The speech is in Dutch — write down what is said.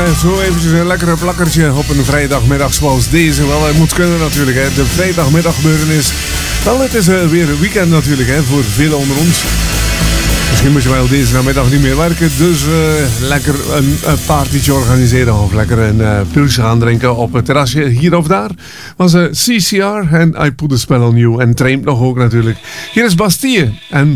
zo eventjes een lekkere plakkertje op een vrijdagmiddag zoals deze. Wel, het moet kunnen natuurlijk, hè. De vrijdagmiddaggebeurtenis. Wel, het is weer een weekend natuurlijk, hè, voor velen onder ons. Misschien moet je wel deze namiddag niet meer werken, dus lekker een partytje organiseren of lekker een pilsje gaan drinken op het terrasje hier of daar. Was CCR en I Put a Spell on You en Train nog ook natuurlijk. Hier is Bastille en